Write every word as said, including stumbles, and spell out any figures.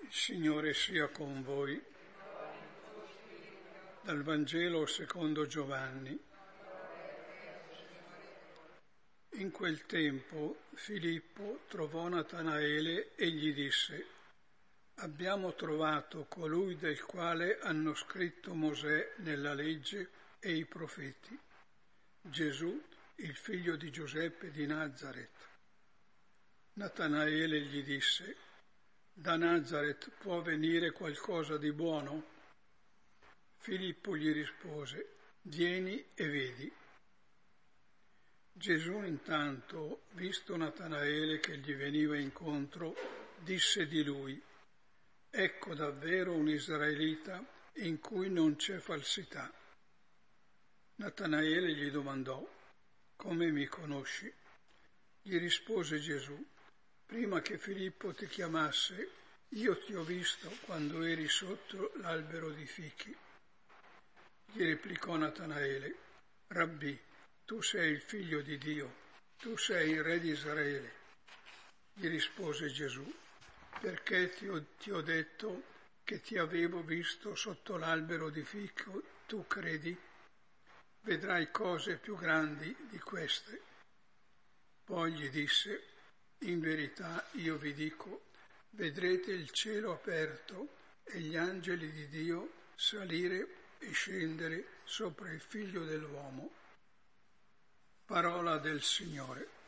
Il Signore sia con voi. Dal Vangelo secondo Giovanni. In quel tempo Filippo trovò Natanaele e gli disse: abbiamo trovato colui del quale hanno scritto Mosè nella legge e i profeti, Gesù, il figlio di Giuseppe di Nazaret. Natanaele gli disse: da Nazaret può venire qualcosa di buono? Filippo gli rispose: vieni e vedi. Gesù intanto, visto Natanaele che gli veniva incontro, disse di lui: ecco davvero un israelita in cui non c'è falsità. Natanaele gli domandò: come mi conosci? Gli rispose Gesù: prima che Filippo ti chiamasse, io ti ho visto quando eri sotto l'albero di fichi. Gli replicò Natanaele: Rabbì, tu sei il figlio di Dio, tu sei il re di Israele. Gli rispose Gesù: perché ti ho, ti ho detto che ti avevo visto sotto l'albero di fico, tu credi? Vedrai cose più grandi di queste. Poi gli disse: in verità io vi dico, vedrete il cielo aperto e gli angeli di Dio salire e scendere sopra il Figlio dell'uomo. Parola del Signore.